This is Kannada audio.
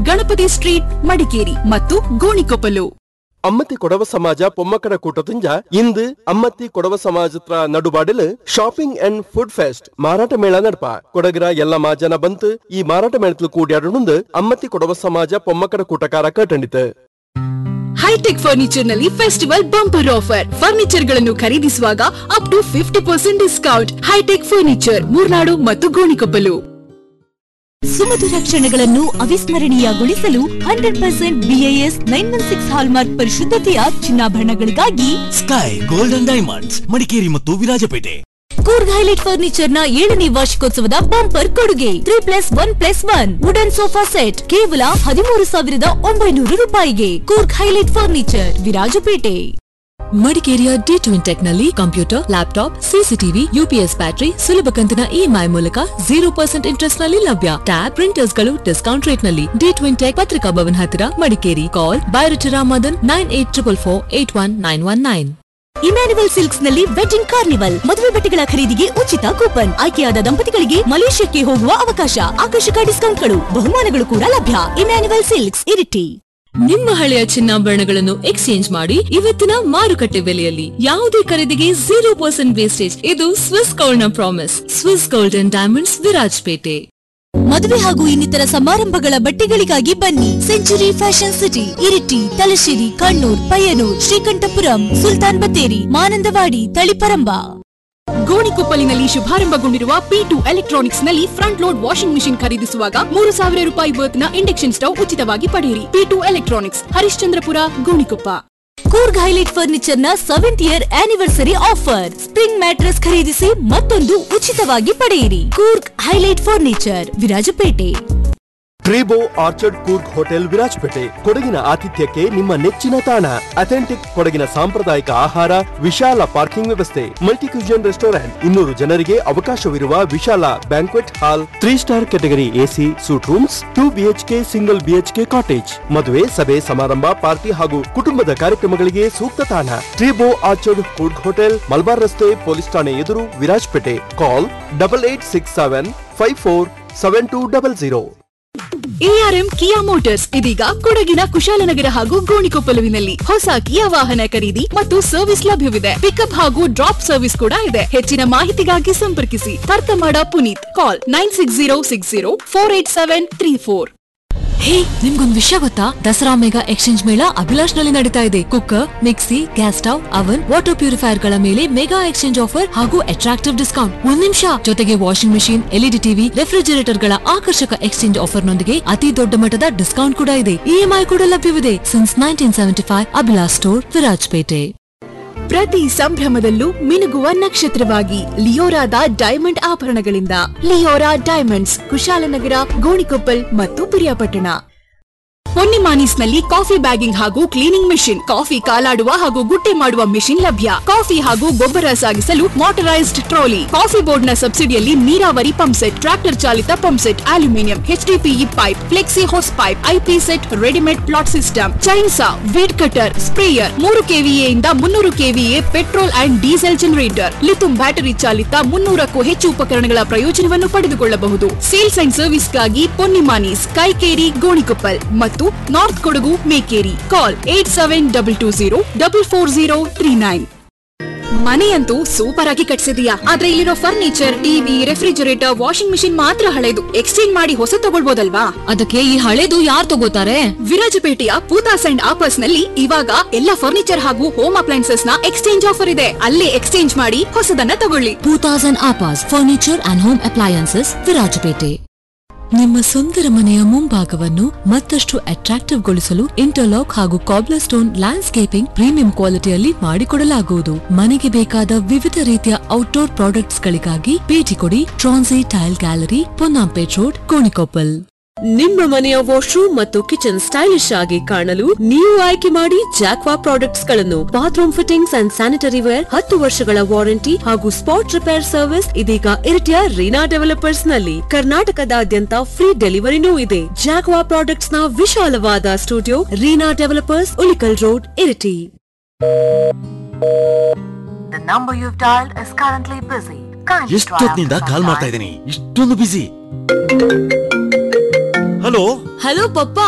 ಗಣಪತಿ ಸ್ಟ್ರೀಟ್, ಮಡಿಕೇರಿ ಮತ್ತು ಗೋಣಿಕೊಪ್ಪಲು. ಅಮ್ಮತ್ತಿ ಕೊಡವ ಸಮಾಜ ಪೊಮ್ಮಕ್ಕಡ ಕೂಟತುಂಜ ಇಂದು Ammathi Kodava ಸಮಾಜತ್ರ ನಡುಬಾಡಲು shopping and food fest ಮಾರಾಟ ಮೇಳ ನಡಪ ಕೊಡಗರ ಎಲ್ಲ ಮಾಜನ ಬಂತು ಈ ಮಾರಾಟ ಮೇಳത്തിൽ ಕೂಡಿಯಾಡನುಂದು ಅಮ್ಮತ್ತಿ ಕೊಡವ ಸಮಾಜ ಪೊಮ್ಮಕ್ಕಡ ಕೂಟಕಾರ ಕಟ್ಟಂಡಿತು. ಹೈಟೆಕ್ ಫರ್ನಿಚರ್ ನಲ್ಲಿ ಫೆಸ್ಟಿವಲ್ ಬಂಪರ್ ಆಫರ್. ಫರ್ನಿಚರ್ ಗಳನ್ನು ಖರೀದಿಸುವಾಗ up to 50% discount. High tech furniture, Murnad ಮತ್ತು ಗೋಣಿಕೊಪ್ಪಲು. ಸುಮಧುರ ಕ್ಷಣಗಳನ್ನು ಅವಿಸ್ಮರಣೀಯಗೊಳಿಸಲು 100% BIS 916 hallmark ಪರಿಶುದ್ಧತೆಯ ಚಿನ್ನಾಭರಣಗಳಿಗಾಗಿ sky golden diamonds, Madikeri ಮತ್ತು ವಿರಾಜಪೇಟೆ. ಕೂರ್ಗ್ ಹೈಲೈಟ್ ಫರ್ನಿಚರ್ ನ 7ನೇ ವಾರ್ಷಿಕೋತ್ಸವದ ಬಂಪರ್ ಕೊಡುಗೆ 3+1+1 ವುಡನ್ ಸೋಫಾ ಸೆಟ್ ಕೇವಲ 13,900 ರೂಪಾಯಿಗೆ. Coorg highlight furniture, Virajpet. ಮಡಿಕೇರಿಯ D2 ಟೆಕ್ ನಲ್ಲಿ computer, laptop, CCTV, UPS battery ಸುಲಭ ಕಂತಿನ EMI ಮೂಲಕ 0% ಇಂಟ್ರೆಸ್ಟ್ ನಲ್ಲಿ ಲಭ್ಯ. ಟ್ಯಾಬ್, ಪ್ರಿಂಟರ್ಸ್ ಗಳು ಡಿಸ್ಕೌಂಟ್ ರೇಟ್ ನಲ್ಲಿ. D2 ಟೆಕ್ ಪತ್ರಿಕಾ ಭವನ್ ಹತ್ತಿರ, ಮಡಿಕೇರಿ. ಕಾಲ್ ಬೈರಟಿರಾ ಮದನ್ 9844819119. ಇಮ್ಯಾನ್ಯುವಲ್ ಸಿಲ್ಕ್ಸ್ ನಲ್ಲಿ ವೆಡ್ಡಿಂಗ್ ಕಾರ್ನಿವಲ್. ಮದುವೆ ಬಟ್ಟೆಗಳ ಖರೀದಿಗೆ ಉಚಿತ ಕೂಪನ್. ಆಯ್ಕೆಯಾದ ದಂಪತಿಗಳಿಗೆ ಮಲೇಷ್ಯಾಕ್ಕೆ ಹೋಗುವ ಅವಕಾಶ. ಆಕರ್ಷಕ ಡಿಸ್ಕೌಂಟ್ಗಳು, ಬಹುಮಾನಗಳು ಕೂಡ ಲಭ್ಯ. Emmanuel silks, Iritty. ನಿಮ್ಮ ಹಳೆಯ ಚಿನ್ನಾಭರಣಗಳನ್ನು ಎಕ್ಸ್ಚೇಂಜ್ ಮಾಡಿ ಇವತ್ತಿನ ಮಾರುಕಟ್ಟೆ ಬೆಲೆಯಲ್ಲಿ. ಯಾವುದೇ ಖರೀದಿಗೆ 0% ವೇಸ್ಟೇಜ್. ಇದು ಸ್ವಿಸ್ ಗೋಲ್ಡ್ ನ promise. Swiss gold and diamonds, Virajpet. ಮದುವೆ ಹಾಗೂ ಇನ್ನಿತರ ಸಮಾರಂಭಗಳ ಬಟ್ಟೆಗಳಿಗಾಗಿ ಬನ್ನಿ. Century fashion city, Iritty, Thalassery, Kannur, Payyanur, Sreekandapuram, Sultan Battery, Manandavadi, Taliparamba. ಗೋಣಿಕೊಪ್ಪಲಿನಲ್ಲಿ ಶುಭಾರಂಭಗೊಂಡಿರುವ P2 electronics ನಲ್ಲಿ ಫ್ರಂಟ್ ಲೋಡ್ ವಾಷಿಂಗ್ ಮಿಷಿನ್ ಖರೀದಿಸುವಾಗ 3,000 ರೂಪಾಯಿ ವರ್ತ್ನ ಇಂಡಕ್ಷನ್ ಸ್ಟವ್ ಉಚಿತವಾಗಿ ಪಡೆಯಿರಿ. P2 electronics, Harishchandrapura, Gonikoppa. Coorg highlight furniture ನ 7th year anniversary offer. Spring mattress ಖರೀದಿಸಿ ಮತ್ತೊಂದು ಉಚಿತವಾಗಿ ಪಡೆಯಿರಿ. Coorg highlight furniture, Virajpet. ಟ್ರೇಬೋ orchard Coorg hotel, Virajpet. ಕೊಡಗಿನ ಆತಿಥ್ಯಕ್ಕೆ ನಿಮ್ಮ ನೆಚ್ಚಿನ ತಾಣ. ಅಥೆಂಟಿಕ್ ಕೊಡಗಿನ ಸಾಂಪ್ರದಾಯಿಕ ಆಹಾರ, ವಿಶಾಲ ಪಾರ್ಕಿಂಗ್ ವ್ಯವಸ್ಥೆ, ಮಲ್ಟಿ ಕ್ಯೂಷನ್ ರೆಸ್ಟೋರೆಂಟ್, 200 ಜನರಿಗೆ ಅವಕಾಶವಿರುವ ವಿಶಾಲ ಬ್ಯಾಂಕ್ವೆಟ್ ಹಾಲ್, 3 star category AC suit rooms, 2 BHK single BHK cottage. ಮದುವೆ, ಸಭೆ, ಸಮಾರಂಭ, ಪಾರ್ಟಿ ಹಾಗೂ ಕುಟುಂಬದ ಕಾರ್ಯಕ್ರಮಗಳಿಗೆ ಸೂಕ್ತ ತಾಣ. ಟ್ರೇಬೋ ಆರ್ಚರ್ಡ್ ಕೂರ್ಗ್ ಹೋಟೆಲ್, ಮಲ್ಬಾರ್ ರಸ್ತೆ, ಪೊಲೀಸ್ ಠಾಣೆ ಎದುರು, ವಿರಾಜಪೇಟೆ. ಕಾಲ್ 8867547200. ARM ಕಿಯಾ ಮೋಟಾರ್ಸ್ ಇದೀಗ ಕೊಡಗಿನ ಕುಶಾಲನಗರ ಹಾಗೂ ಗೋಣಿಕೊಪ್ಪಲುವಿನಲ್ಲಿ ಹೊಸ ಕಿಯಾ ವಾಹನ ಖರೀದಿ ಮತ್ತು ಸರ್ವಿಸ್ ಲಭ್ಯವಿದೆ. ಪಿಕಪ್ ಹಾಗೂ ಡ್ರಾಪ್ ಸರ್ವಿಸ್ ಕೂಡ ಇದೆ. ಹೆಚ್ಚಿನ ಮಾಹಿತಿಗಾಗಿ ಸಂಪರ್ಕಿಸಿ ತರ್ತಮಾಡ ಪುನೀತ್. ಕಾಲ್ 9606048734. ಹೇ, ನಿಮ್ಗೊಂದು ವಿಷಯ ಗೊತ್ತಾ? ದಸರಾ ಮೆಗಾ ಎಕ್ಸ್ಚೇಂಜ್ ಮೇಳ ಅಭಿಲಾಷ್ ನಲ್ಲಿ ನಡೀತಾ ಇದೆ. ಕುಕ್ಕರ್, ಮಿಕ್ಸಿ, ಗ್ಯಾಸ್ ಸ್ಟವ್, ಅವನ್, ವಾಟರ್ ಪ್ಯೂರಿಫೈಯರ್ ಗಳ ಮೇಲೆ ಮೆಗಾ ಎಕ್ಸ್ಚೇಂಜ್ ಆಫರ್ ಹಾಗೂ ಅಟ್ರಾಕ್ಟಿವ್ ಡಿಸ್ಕೌಂಟ್. 1 ನಿಮಿಷ, ಜೊತೆಗೆ washing machine, LED TV, refrigerator ಗಳ ಆಕರ್ಷಕ ಎಕ್ಸ್ಚೇಂಜ್ ಆಫರ್ ನೊಂದಿಗೆ ಅತಿ ದೊಡ್ಡ ಮಟ್ಟದ ಡಿಸ್ಕೌಂಟ್ ಕೂಡ ಇದೆ. EMI ಕೂಡ ಲಭ್ಯವಿದೆ. Since 1975 Abhilash store, Virajpet. ಪ್ರತಿ ಸಂಭ್ರಮದಲ್ಲೂ ಮಿನುಗುವ ನಕ್ಷತ್ರವಾಗಿ ಲಿಯೋರಾದ diamond ಆಭರಣಗಳಿಂದ. Leora diamonds, Kushalnagar, Gonikoppal ಮತ್ತು ಪಿರಿಯಾಪಟ್ಟಣ. ಪೊನ್ನಿಮಾನೀಸ್ ನಲ್ಲಿ ಕಾಫಿ ಬ್ಯಾಗಿಂಗ್ ಹಾಗೂ ಕ್ಲೀನಿಂಗ್ ಮೆಷಿನ್, ಕಾಫಿ ಕಾಲಾಡುವ ಹಾಗೂ ಗುಟ್ಟೆ ಮಾಡುವ ಮೆಷಿನ್ ಲಭ್ಯ. ಕಾಫಿ ಹಾಗೂ ಗೊಬ್ಬರ ಸಾಗಿಸಲು ಮೋಟರೈಸ್ಡ್ ಟ್ರಾಲಿ, ಕಾಫಿ ಬೋರ್ಡ್ ನ ಸಬ್ಸಿಡಿಯಲ್ಲಿ ನೀರಾವರಿ ಪಂಪ್ ಸೆಟ್, ಟ್ರಾಕ್ಟರ್ ಚಾಲಿತ pump set, aluminium, HDPE pipe, flexi hose pipe, IP set, readymade plot system, chainsaw, weed cutter, sprayer, 3 KVA ಇಂದ 300 KVA petrol and diesel generator, lithium battery ಚಾಲಿತ 300ಕ್ಕೂ ಹೆಚ್ಚು ಉಪಕರಣಗಳ ಪ್ರಯೋಜನವನ್ನು ಪಡೆದುಕೊಳ್ಳಬಹುದು. ಸೇಲ್ಸ್ ಅಂಡ್ ಸರ್ವಿಸ್ಗಾಗಿ ಪೊನ್ನಿಮಾನೀಸ್, ಕೈಕೇರಿ, ಗೋಣಿಕೊಪ್ಪಲ್ ಮತ್ತು ನಾರ್ತ್ ಕೊಡಗು, ಮೇಕೇರಿ. ಕಾಲ್ 8700044039. ಮನೆಯಂತೂ ಸೂಪರ್ ಆಗಿ ಕಟ್ಸಿದೀಯಾ, ಆದ್ರೆ ಇಲ್ಲಿರೋ furniture, TV, refrigerator, washing machine ಮಾತ್ರ ಹಳೆದು. ಎಕ್ಸ್ಚೇಂಜ್ ಮಾಡಿ ಹೊಸ ತಗೊಳ್ಬೋದಲ್ವಾ? ಅದಕ್ಕೆ ಈ ಹಳೇದು ಯಾರು ತಗೋತಾರೆ? ವಿರಾಜಪೇಟೆಯ ಪೂತಾಸ್ ಅಂಡ್ ಆಪರ್ಸ್ ನಲ್ಲಿ ಇವಾಗ ಎಲ್ಲ ಫರ್ನಿಚರ್ ಹಾಗೂ ಹೋಮ್ ಅಪ್ಲೈನ್ಸಸ್ ನ ಎಕ್ಸ್ಚೇಂಜ್ ಆಫರ್ ಇದೆ. ಅಲ್ಲೇ ಎಕ್ಸ್ಚೇಂಜ್ ಮಾಡಿ ಹೊಸದನ್ನ ತಗೊಳ್ಳಿ. Poothas and ಆಪರ್ಸ್ furniture and home appliances, Virajpet. ನಿಮ್ಮ ಸುಂದರ ಮನೆಯ ಮುಂಭಾಗವನ್ನು ಮತ್ತಷ್ಟು ಅಟ್ರಾಕ್ಟಿವ್ ಗೊಳಿಸಲು ಇಂಟರ್ಲಾಕ್ ಹಾಗೂ ಕಾಬ್ಲರ್ ಸ್ಟೋನ್ ಲ್ಯಾಂಡ್ಸ್ಕೇಪಿಂಗ್ ಪ್ರೀಮಿಯಂ ಕ್ವಾಲಿಟಿಯಲ್ಲಿ ಮಾಡಿಕೊಡಲಾಗುವುದು. ಮನೆಗೆ ಬೇಕಾದ ವಿವಿಧ ರೀತಿಯ ಔಟ್ಡೋರ್ ಪ್ರಾಡಕ್ಟ್ಸ್ ಗಳಿಗಾಗಿ ಭೇಟಿ ಕೊಡಿ ಟ್ರಾನ್ಸಿ tail gallery, Ponnampet road, Gonikoppal. ನಿಮ್ಮ ಮನೆಯ ವಾಶ್ರೂಮ್ ಮತ್ತು ಕಿಚನ್ ಸ್ಟೈಲಿಶ್ ಆಗಿ ಕಾಣಲು ನೀವು ಆಯ್ಕೆ ಮಾಡಿ ಜಾಕ್ವಾ ಪ್ರಾಡಕ್ಟ್ಸ್ ಗಳನ್ನು. Bathroom fittings and sanitary wear, 10 ವರ್ಷಗಳ ವಾರಂಟಿ ಹಾಗೂ ಸ್ಪಾಟ್ ರಿಪೇರ್ ಸರ್ವಿಸ್ ಇದೀಗ ಇರಿಟಿಯ ರೀನಾ ಡೆವಲಪರ್ಸ್ ನಲ್ಲಿ. ಕರ್ನಾಟಕದಾದ್ಯಂತ ಫ್ರೀ ಡೆಲಿವರಿನೂ ಇದೆ. ಜಾಕ್ವಾ ಪ್ರಾಡಕ್ಟ್ಸ್ ನ ವಿಶಾಲವಾದ studio, Reena developers, Ulikkal road, Iritty. ಎಷ್ಟೊತ್ತಿನಿಂದ ಕಾಲ್ ಮಾಡ್ತಾ ಇದ್ದೀನಿ, ಇಷ್ಟೊಂದು ಬಿಸಿ. ಹಲೋ ಹಲೋ ಪಪ್ಪ,